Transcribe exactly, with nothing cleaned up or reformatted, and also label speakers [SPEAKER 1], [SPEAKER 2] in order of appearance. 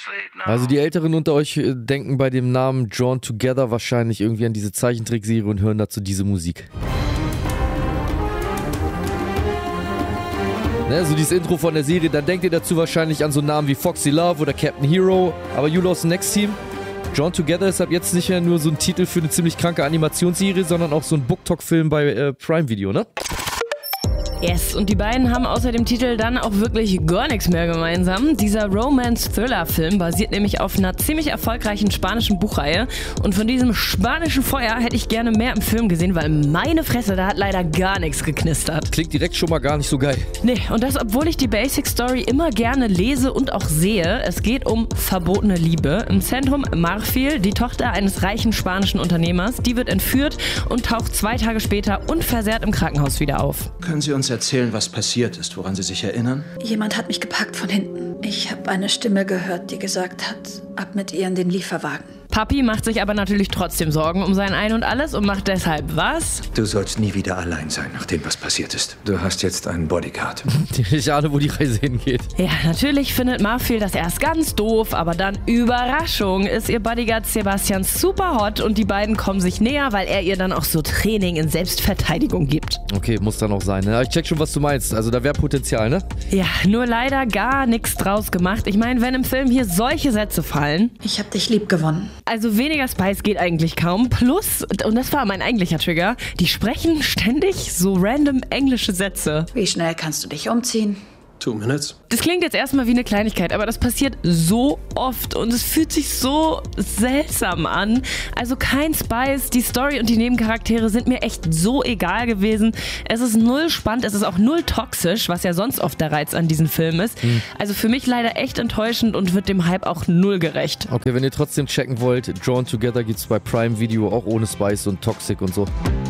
[SPEAKER 1] Also die Älteren unter euch denken bei dem Namen Drawn Together wahrscheinlich irgendwie an diese Zeichentrickserie und hören dazu diese Musik. Ne, so dieses Intro von der Serie, dann denkt ihr dazu wahrscheinlich an so Namen wie Foxy Love oder Captain Hero. Aber You Lost the Next Team? Drawn Together ist ab jetzt nicht mehr nur so ein Titel für eine ziemlich kranke Animationsserie, sondern auch so ein BookTok-Film bei äh, Prime Video, ne?
[SPEAKER 2] Yes, und die beiden haben außer dem Titel dann auch wirklich gar nichts mehr gemeinsam. Dieser Romance-Thriller-Film basiert nämlich auf einer ziemlich erfolgreichen spanischen Buchreihe. Und von diesem spanischen Feuer hätte ich gerne mehr im Film gesehen, weil meine Fresse, da hat leider gar nichts geknistert.
[SPEAKER 1] Klingt direkt schon mal gar nicht so geil.
[SPEAKER 2] Nee, und das, obwohl ich die Basic-Story immer gerne lese und auch sehe. Es geht um verbotene Liebe. Im Zentrum Marfil, die Tochter eines reichen spanischen Unternehmers. Die wird entführt und taucht zwei Tage später unversehrt im Krankenhaus wieder auf.
[SPEAKER 3] Können Sie uns erzählen, was passiert ist, woran Sie sich erinnern?
[SPEAKER 4] Jemand hat mich gepackt von hinten. Ich habe eine Stimme gehört, die gesagt hat, ab mit ihr in den Lieferwagen.
[SPEAKER 2] Papi macht sich aber natürlich trotzdem Sorgen um sein Ein und Alles und macht deshalb was?
[SPEAKER 3] Du sollst nie wieder allein sein, nachdem was passiert ist. Du hast jetzt einen Bodyguard.
[SPEAKER 1] Ich ahne, wo die Reise hingeht.
[SPEAKER 2] Ja, natürlich findet Marfil das erst ganz doof, aber dann Überraschung ist ihr Bodyguard Sebastian super hot und die beiden kommen sich näher, weil er ihr dann auch so Training in Selbstverteidigung gibt.
[SPEAKER 1] Okay, muss dann auch sein, ne? Ich check schon, was du meinst. Also da wäre Potenzial, ne?
[SPEAKER 2] Ja, nur leider gar nichts draus gemacht. Ich meine, wenn im Film hier solche Sätze fallen.
[SPEAKER 4] Ich hab dich lieb gewonnen.
[SPEAKER 2] Also weniger Spice geht eigentlich kaum. Plus, und das war mein eigentlicher Trigger, die sprechen ständig so random englische Sätze.
[SPEAKER 4] Wie schnell kannst du dich umziehen?
[SPEAKER 3] Two minutes.
[SPEAKER 2] Das klingt jetzt erstmal wie eine Kleinigkeit, aber das passiert so oft und es fühlt sich so seltsam an. Also kein Spice, die Story und die Nebencharaktere sind mir echt so egal gewesen. Es ist null spannend, es ist auch null toxisch, was ja sonst oft der Reiz an diesen Film ist. Hm. Also für mich leider echt enttäuschend und wird dem Hype auch null gerecht.
[SPEAKER 1] Okay, wenn ihr trotzdem checken wollt, Drawn Together gibt's bei Prime Video auch ohne Spice und Toxic und so.